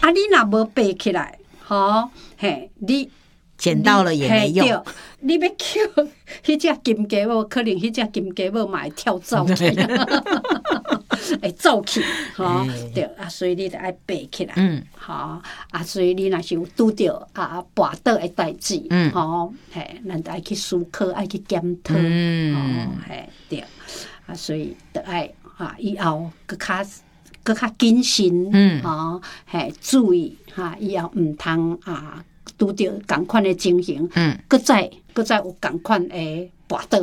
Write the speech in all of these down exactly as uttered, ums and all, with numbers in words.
啊，你若无爬起来，吼，嘿，你捡到了也没用。 你要捡迄只金鸡母，可能迄只金鸡母嘛会跳走去，会走去，吼，对啊，所以你得爱爬起来，嗯，吼啊，所以你若是有拄着啊跋倒的代志，嗯，吼，嘿，咱得爱去思考，爱去检讨，嗯，嘿，对，啊，所以得爱啊，以后搁较搁较谨慎，嗯，吼，嘿，注意哈，以后毋通啊。拄着同款的情形，嗯，搁再搁再有同款的跋倒，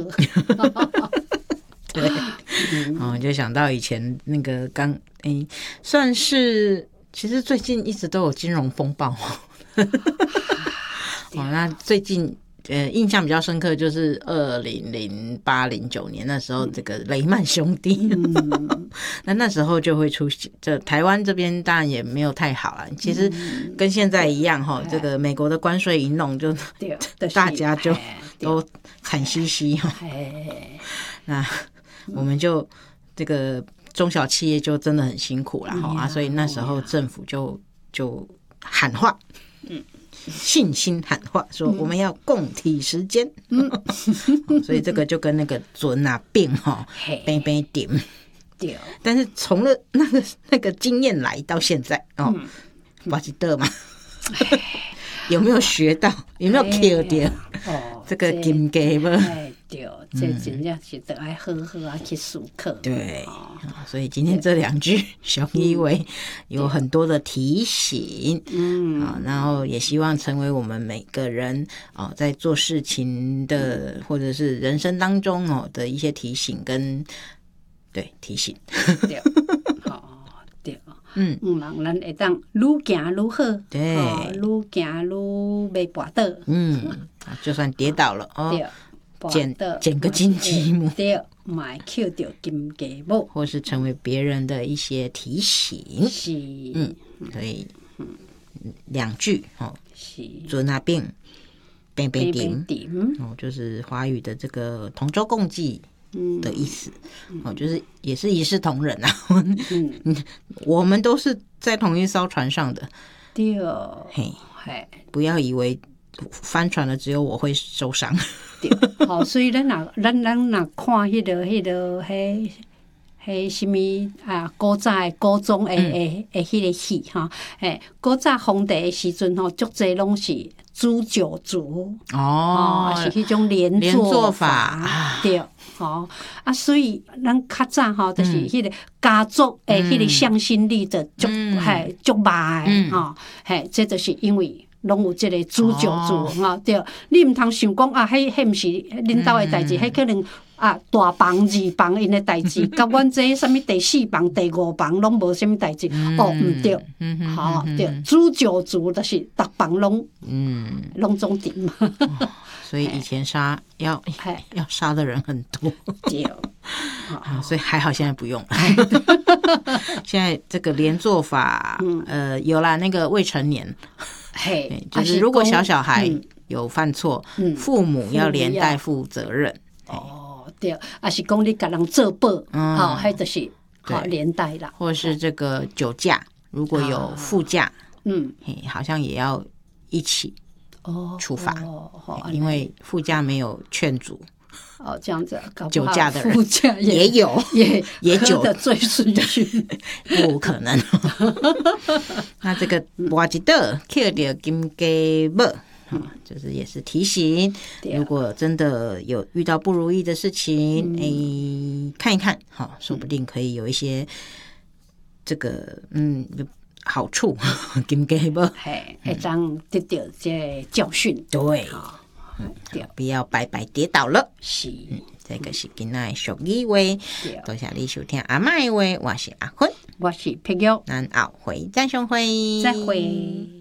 对，嗯、哦，就想到以前那个刚诶，算是其实最近一直都有金融风暴，哦，那最近呃印象比较深刻就是二零零八零九年那时候，这个雷曼兄弟，嗯、那那时候就会出现，这台湾这边当然也没有太好了，其实跟现在一样哈，嗯、这个美国的关税一弄就大家就都惨兮兮哈，那我们就这个中小企业就真的很辛苦了哈，嗯、啊，所以那时候政府就就喊话，嗯。信心喊话说我们要共体时间，嗯哦，所以这个就跟那个准啊病哈病病点，对，但是从了那个那个经验来到现在哦，不记得嘛，有没有学到？有没有 Q 掉？哦，这个金鸡母。 对，这真正是得爱好好啊去思考。 对，哦，所以今天这两句熊一为有很多的提醒，嗯，啊，然后也希望成为我们每个人哦在做事情的或者是人生当中哦的一些提醒跟对提醒。 对，好，对，嗯，嗯，咱会当愈行愈好， 对， 愈行愈袂跋倒， 嗯，就算跌倒了哦。捡捡个金鸡母， 对，买捡到金鸡母， 或是成为别人的一些提醒， 是， 嗯，所以两句哦，是准啊病，病病点，哦，就是华语的这个同舟共济的意思，嗯、哦，就是也是一视同仁啊，嗯，我们都是在同一艘船上的， 对， 嘿，嘿，不要以为翻船了只有我会受伤。 好，所以咱若咱咱若看迄个迄个迄迄什么啊，古早的古装的的的迄个戏哈，诶，古早皇帝的时阵吼，足侪拢是煮酒族哦，是迄种连坐法，对，吼啊，所以咱较早吼，就是迄个家族的迄个向心力的足嘿足歹的吼，嘿，这就是因为。拢有这个煮酒族哈，对，你毋通想讲啊，迄迄毋是恁兜的代志，迄可能啊大房二房因的代志，甲阮这什么第四房、第五房拢无什么代志，哦，毋对，好对，煮酒族就是逐房拢嗯拢总点嘛， 所以以前杀要要杀的人很多，对，所以还好现在不用了，现在这个连坐法，呃，有啦，那个未成年。嘿，就是如果小小孩有犯错，嗯、父母要连带负责任。 哦，对，啊是讲你甲人做报，嗯，好，还就是好连带啦。 或是这个酒驾，如果有副驾，嗯，嘿，好像也要一起哦处罚，哦，因为副驾没有劝阻。 哦，这样子， 酒驾的人副驾 也, 也有， 也也酒的醉醺醺， 不可能。那这个挖一道捡到金鸡母，就是也是提醒，如果真的有遇到不如意的事情，哎、嗯欸，看一看，好，说不定可以有一些这个嗯好处。金鸡母， 嘿，会当得到这教训， 对。嗯，不要白白跌倒了。 是， 嗯，这个是今仔的俗语话。多谢你收听阿嬷的话，我是阿坤， 我是碧玉， 咱后回再相会， 再会。